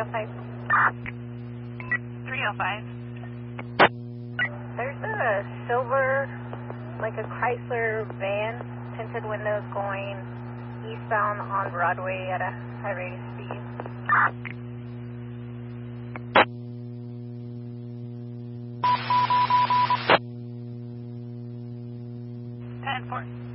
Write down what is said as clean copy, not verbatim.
305. 305. There's a silver, like a Chrysler van, tinted windows going eastbound on Broadway at a high rate of speed. 10-4.